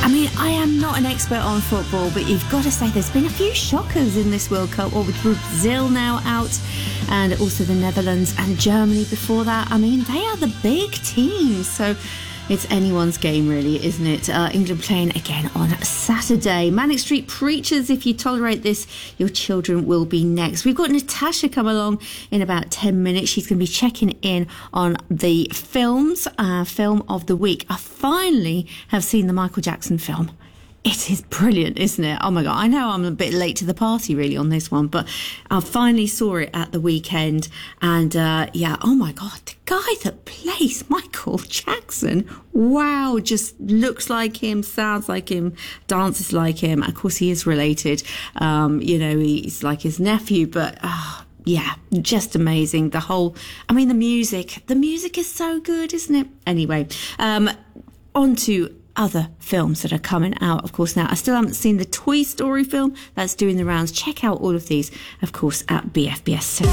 I mean, I am not an expert on football, but you've got to say there's been a few shockers in this World Cup, with Brazil now out and also the Netherlands and Germany before that. I mean, they are the big teams, so it's anyone's game, really, isn't it? England playing again on Saturday. Manic Street Preachers, if you tolerate this, your children will be next. We've got Natasha come along in about 10 minutes. She's going to be checking in on the film of the week. I finally have seen the Michael Jackson film. It is brilliant, isn't it? Oh my God, I know I'm a bit late to the party really on this one, but I finally saw it at the weekend and oh my God, the guy that plays Michael Jackson, wow, just looks like him, sounds like him, dances like him. Of course, he is related. He's like his nephew, but just amazing. The music is so good, isn't it? Anyway, on to other films that are coming out, of course. Now, I still haven't seen the Toy Story film that's doing the rounds. Check out all of these, of course, at BFBS.